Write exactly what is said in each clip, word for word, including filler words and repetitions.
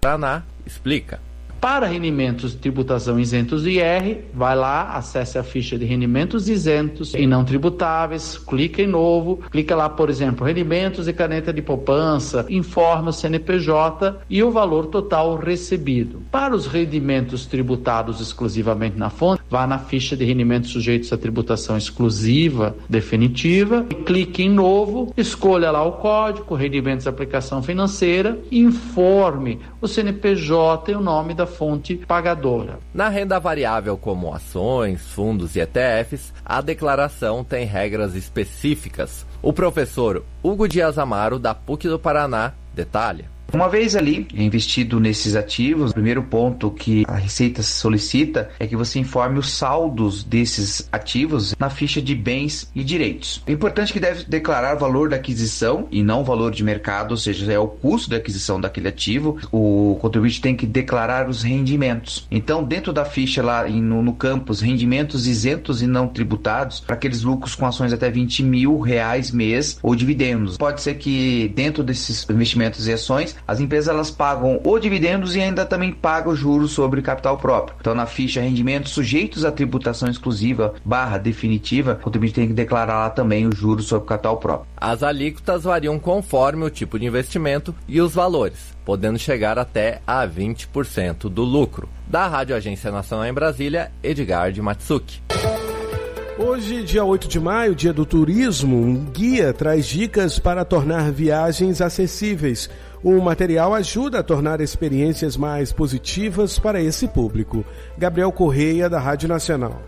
Paraná explica. Para rendimentos de tributação isentos de I R, vai lá, acesse a ficha de rendimentos isentos e não tributáveis, clica em novo, clica lá, por exemplo, rendimentos e caneta de poupança, informa o C N P J e o valor total recebido. Para os rendimentos tributados exclusivamente na fonte, vá na ficha de rendimentos sujeitos à tributação exclusiva definitiva, clique em novo, escolha lá o código, rendimentos de aplicação financeira, informe o C N P J e o nome da fonte pagadora. Na renda variável, como ações, fundos e E T Fs, a declaração tem regras específicas. O professor Hugo Dias Amaro, da P U C do Paraná, detalha. Uma vez ali investido nesses ativos, o primeiro ponto que a Receita solicita é que você informe os saldos desses ativos na ficha de bens e direitos. É importante que deve declarar o valor da aquisição e não o valor de mercado, ou seja, é o custo da aquisição daquele ativo. O contribuinte tem que declarar os rendimentos. Então, dentro da ficha lá no, no campus, rendimentos isentos e não tributados, para aqueles lucros com ações até vinte mil reais mês ou dividendos. Pode ser que dentro desses investimentos e ações, as empresas elas pagam ou dividendos e ainda também pagam juros sobre capital próprio. Então, na ficha rendimentos sujeitos à tributação exclusiva barra definitiva, o contribuinte tem que declarar lá também os juros sobre capital próprio. As alíquotas variam conforme o tipo de investimento e os valores, podendo chegar até a vinte por cento do lucro. Da Rádio Agência Nacional em Brasília, Edgar de Matsuki. Hoje, dia oito de maio, dia do turismo, um guia traz dicas para tornar viagens acessíveis. O material ajuda a tornar experiências mais positivas para esse público. Gabriel Correia, da Rádio Nacional.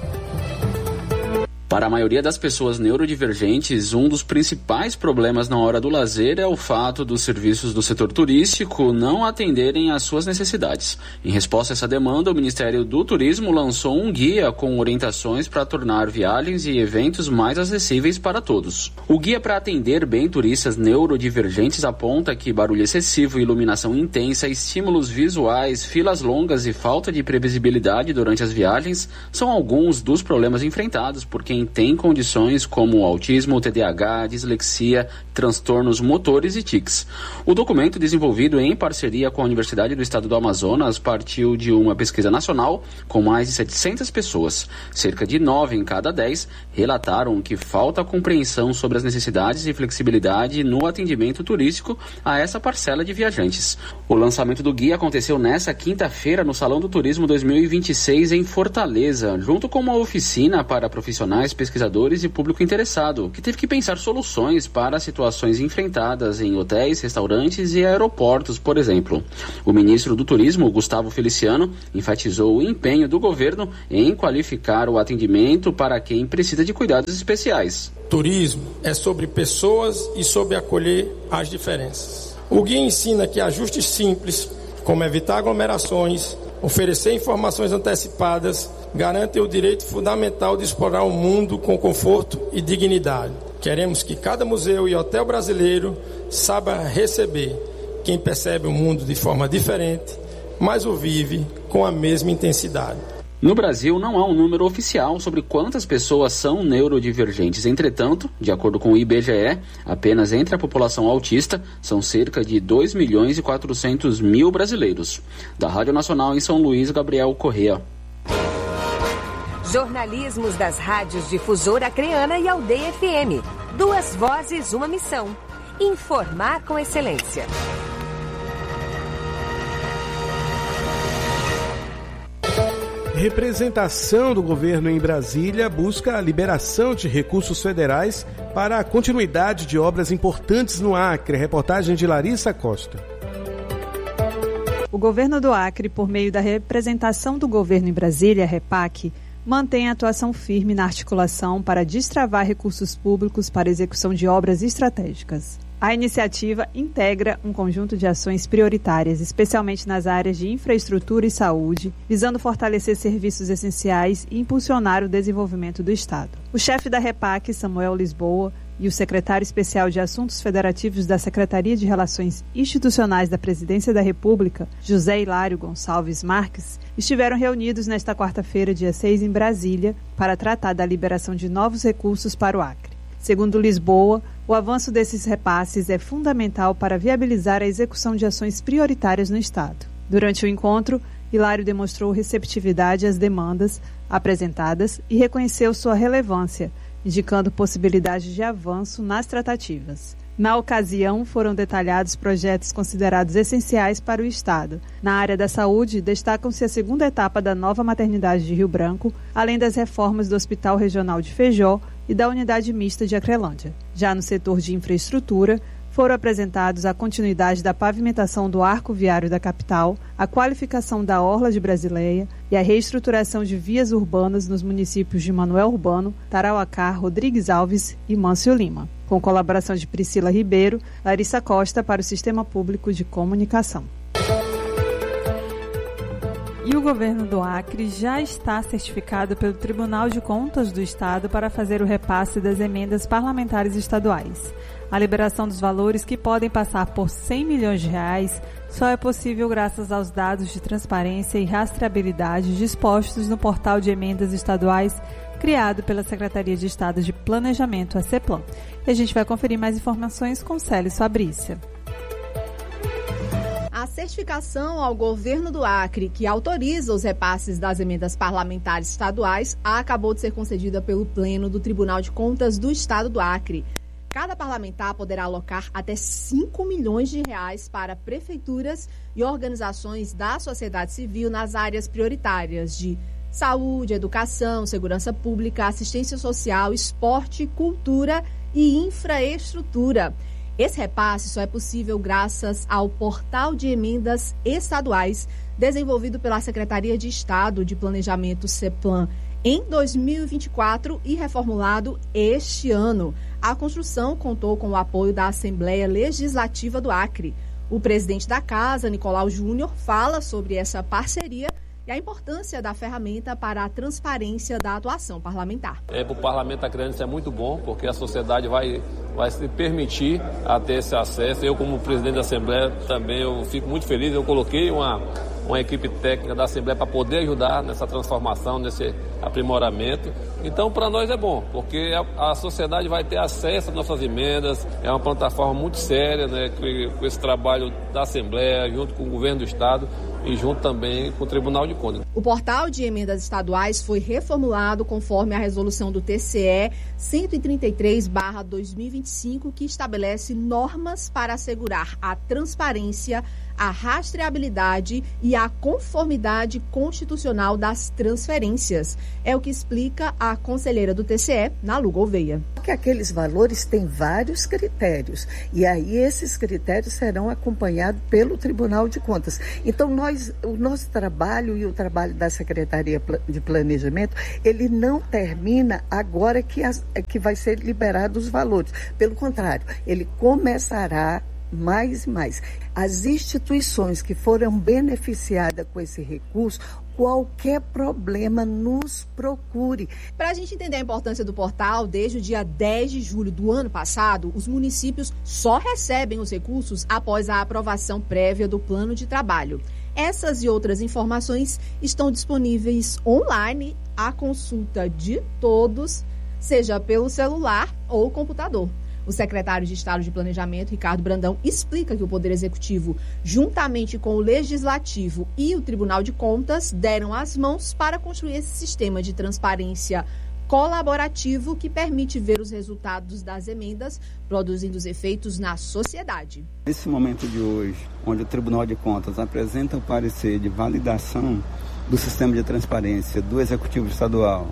Para a maioria das pessoas neurodivergentes, um dos principais problemas na hora do lazer é o fato dos serviços do setor turístico não atenderem às suas necessidades. Em resposta a essa demanda, o Ministério do Turismo lançou um guia com orientações para tornar viagens e eventos mais acessíveis para todos. O guia para atender bem turistas neurodivergentes aponta que barulho excessivo, iluminação intensa, estímulos visuais, filas longas e falta de previsibilidade durante as viagens são alguns dos problemas enfrentados por quem tem condições como autismo, T D A H, dislexia, transtornos motores e tics. O documento, desenvolvido em parceria com a Universidade do Estado do Amazonas, partiu de uma pesquisa nacional com mais de setecentas pessoas. Cerca de nove em cada dez relataram que falta compreensão sobre as necessidades e flexibilidade no atendimento turístico a essa parcela de viajantes. O lançamento do guia aconteceu nesta quinta-feira no Salão do Turismo dois mil e vinte e seis em Fortaleza, junto com uma oficina para profissionais, pesquisadores e público interessado, que teve que pensar soluções para situações enfrentadas em hotéis, restaurantes e aeroportos, por exemplo. O ministro do Turismo, Gustavo Feliciano, enfatizou o empenho do governo em qualificar o atendimento para quem precisa de cuidados especiais. Turismo é sobre pessoas e sobre acolher as diferenças. O guia ensina que ajustes simples, como evitar aglomerações, oferecer informações antecipadas, garantem o direito fundamental de explorar o mundo com conforto e dignidade. Queremos que cada museu e hotel brasileiro saiba receber quem percebe o mundo de forma diferente, mas o vive com a mesma intensidade. No Brasil, não há um número oficial sobre quantas pessoas são neurodivergentes. Entretanto, de acordo com o I B G E, apenas entre a população autista são cerca de dois milhões e quatrocentos mil brasileiros. Da Rádio Nacional em São Luís, Gabriel Correia. Jornalismos das rádios Difusora Acreana e Aldeia F M. Duas vozes, uma missão. Informar com excelência. Representação do governo em Brasília busca a liberação de recursos federais para a continuidade de obras importantes no Acre. Reportagem de Larissa Costa. O governo do Acre, por meio da representação do governo em Brasília, REPAC, mantém a atuação firme na articulação para destravar recursos públicos para execução de obras estratégicas. A iniciativa integra um conjunto de ações prioritárias, especialmente nas áreas de infraestrutura e saúde, visando fortalecer serviços essenciais e impulsionar o desenvolvimento do Estado. O chefe da REPAC, Samuel Lisboa, e o secretário especial de Assuntos Federativos da Secretaria de Relações Institucionais da Presidência da República, José Hilário Gonçalves Marques, estiveram reunidos nesta quarta-feira, dia seis, em Brasília, para tratar da liberação de novos recursos para o Acre. Segundo Lisboa, o avanço desses repasses é fundamental para viabilizar a execução de ações prioritárias no Estado. Durante o encontro, Hilário demonstrou receptividade às demandas apresentadas e reconheceu sua relevância, indicando possibilidades de avanço nas tratativas. Na ocasião, foram detalhados projetos considerados essenciais para o Estado. Na área da saúde, destacam-se a segunda etapa da nova maternidade de Rio Branco, além das reformas do Hospital Regional de Feijó e da Unidade Mista de Acrelândia. Já no setor de infraestrutura, foram apresentados a continuidade da pavimentação do arco viário da capital, a qualificação da Orla de Brasileia e a reestruturação de vias urbanas nos municípios de Manoel Urbano, Tarauacá, Rodrigues Alves e Mâncio Lima, com colaboração de Priscila Ribeiro, Larissa Costa para o Sistema Público de Comunicação. E o governo do Acre já está certificado pelo Tribunal de Contas do Estado para fazer o repasse das emendas parlamentares estaduais. A liberação dos valores, que podem passar por cem milhões de reais, só é possível graças aos dados de transparência e rastreabilidade dispostos no portal de emendas estaduais criado pela Secretaria de Estado de Planejamento, a CEPLAN. E a gente vai conferir mais informações com Célis Fabrícia. A certificação ao governo do Acre, que autoriza os repasses das emendas parlamentares estaduais, acabou de ser concedida pelo Pleno do Tribunal de Contas do Estado do Acre. Cada parlamentar poderá alocar até cinco milhões de reais para prefeituras e organizações da sociedade civil nas áreas prioritárias de saúde, educação, segurança pública, assistência social, esporte, cultura e infraestrutura. Esse repasse só é possível graças ao Portal de Emendas Estaduais, desenvolvido pela Secretaria de Estado de Planejamento, CEPLAN, em dois mil e vinte e quatro e reformulado este ano. A construção contou com o apoio da Assembleia Legislativa do Acre. O presidente da Casa, Nicolau Júnior, fala sobre essa parceria e a importância da ferramenta para a transparência da atuação parlamentar. É, para o parlamento acreano isso é muito bom, porque a sociedade vai, vai se permitir a ter esse acesso. Eu, como presidente da Assembleia, também eu fico muito feliz. Eu coloquei uma, uma equipe técnica da Assembleia para poder ajudar nessa transformação, nesse aprimoramento. Então, para nós é bom, porque a, a sociedade vai ter acesso às nossas emendas. É uma plataforma muito séria, né, com, com esse trabalho da Assembleia, junto com o governo do Estado e junto também com o Tribunal de Contas. O portal de emendas estaduais foi reformulado conforme a resolução do T C E cento e trinta e três barra dois mil e vinte e cinco, que estabelece normas para assegurar a transparência, a rastreabilidade e a conformidade constitucional das transferências. É o que explica a conselheira do T C E, Nalu Gouveia. Que aqueles valores têm vários critérios e aí esses critérios serão acompanhados pelo Tribunal de Contas. Então nós, o nosso trabalho e o trabalho da Secretaria de Planejamento, ele não termina agora que, as, que vai ser liberados os valores. Pelo contrário, ele começará mais e mais. As instituições que foram beneficiadas com esse recurso, qualquer problema nos procure. Para a gente entender a importância do portal, desde o dia dez de julho do ano passado, os municípios só recebem os recursos após a aprovação prévia do plano de trabalho. Essas e outras informações estão disponíveis online à consulta de todos, seja pelo celular ou computador. O secretário de Estado de Planejamento, Ricardo Brandão, explica que o Poder Executivo, juntamente com o Legislativo e o Tribunal de Contas, deram as mãos para construir esse sistema de transparência colaborativo que permite ver os resultados das emendas, produzindo os efeitos na sociedade. Nesse momento de hoje, onde o Tribunal de Contas apresenta o parecer de validação do sistema de transparência do Executivo Estadual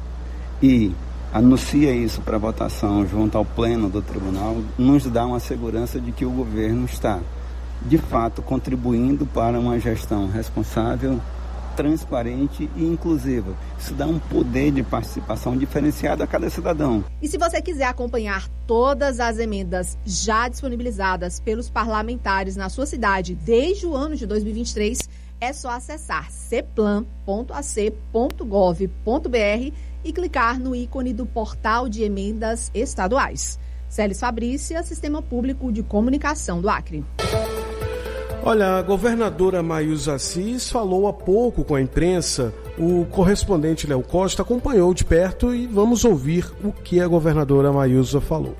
e anuncia isso para votação junto ao pleno do tribunal, nos dá uma segurança de que o governo está, de fato, contribuindo para uma gestão responsável, transparente e inclusiva. Isso dá um poder de participação diferenciado a cada cidadão. E se você quiser acompanhar todas as emendas já disponibilizadas pelos parlamentares na sua cidade desde o ano de dois mil e vinte e três, é só acessar ceplan ponto a c ponto gov ponto b r e clicar no ícone do Portal de Emendas Estaduais. Célis Fabrícia, Sistema Público de Comunicação do Acre. Olha, a governadora Mayuza Assis falou há pouco com a imprensa O correspondente Léo Costa acompanhou de perto e vamos ouvir o que a governadora Maísa falou.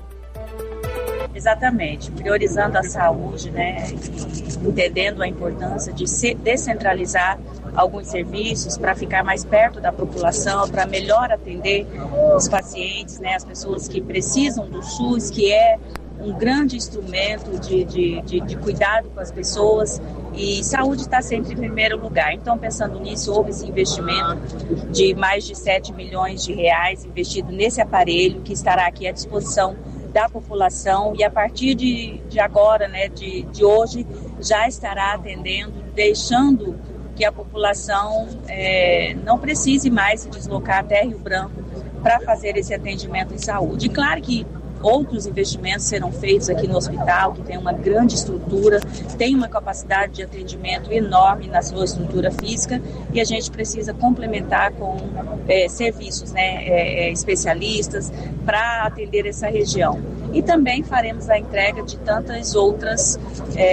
Exatamente, priorizando a saúde, né, e entendendo a importância de se descentralizar alguns serviços para ficar mais perto da população, para melhor atender os pacientes, né, as pessoas que precisam do SUS, que é um grande instrumento de, de, de, de cuidado com as pessoas, e saúde está sempre em primeiro lugar. Então, pensando nisso, houve esse investimento de mais de sete milhões de reais investido nesse aparelho que estará aqui à disposição da população, e a partir de, de agora, né, de, de hoje, já estará atendendo, deixando que a população é, não precise mais se deslocar até Rio Branco para fazer esse atendimento em saúde. E claro que outros investimentos serão feitos aqui no hospital, que tem uma grande estrutura, tem uma capacidade de atendimento enorme na sua estrutura física, e a gente precisa complementar com é, serviços, né, é, especialistas para atender essa região. E também faremos a entrega de tantas outras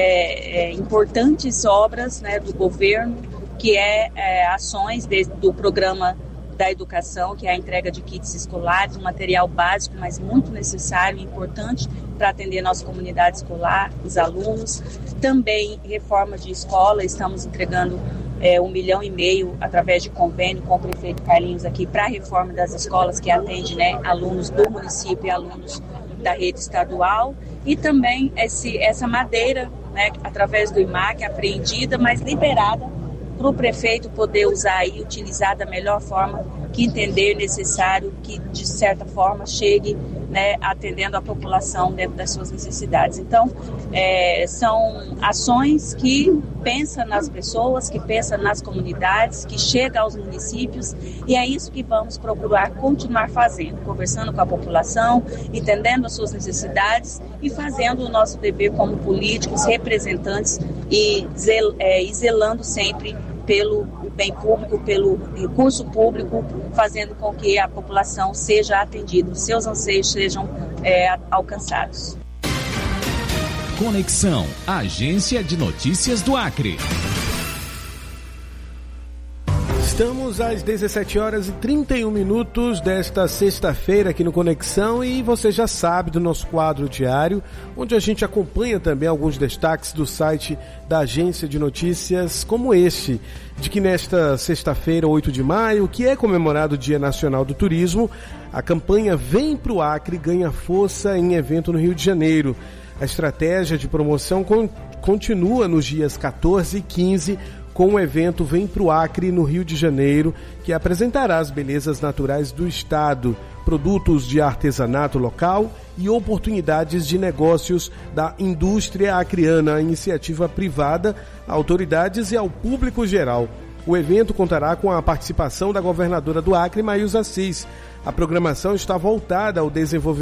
é, é, importantes obras, né, do governo, que é, é ações de, do programa da educação, que é a entrega de kits escolares, um material básico, mas muito necessário e importante para atender nossa comunidade escolar, os alunos. Também reforma de escola, estamos entregando é, um milhão e meio através de convênio com o prefeito Carlinhos aqui para a reforma das escolas que atende, né, alunos do município e alunos da rede estadual. E também esse, essa madeira, né, através do I M A C, apreendida, mas liberada para o prefeito poder usar e utilizar da melhor forma que entender necessário, que de certa forma chegue, né, atendendo a população dentro das suas necessidades. Então, é, são ações que pensam nas pessoas, que pensam nas comunidades, que chegam aos municípios, e é isso que vamos procurar continuar fazendo, conversando com a população, entendendo as suas necessidades e fazendo o nosso dever como políticos, representantes e, zel, é, e zelando sempre pelo bem público, pelo recurso público, fazendo com que a população seja atendida, os seus anseios sejam é, alcançados. Conexão, Agência de Notícias do Acre. Estamos às dezessete horas e trinta e um minutos desta sexta-feira aqui no Conexão, e você já sabe do nosso quadro diário, onde a gente acompanha também alguns destaques do site da Agência de Notícias, como este, de que nesta sexta-feira, oito de maio, que é comemorado o Dia Nacional do Turismo, a campanha Vem Pro Acre ganha força em evento no Rio de Janeiro. A estratégia de promoção con- continua nos dias quatorze e quinze, com o evento Vem Pro Acre no Rio de Janeiro, que apresentará as belezas naturais do estado, produtos de artesanato local e oportunidades de negócios da indústria acreana, a iniciativa privada, autoridades e ao público geral. O evento contará com a participação da governadora do Acre, Maísa Assis. A programação está voltada ao desenvolvimento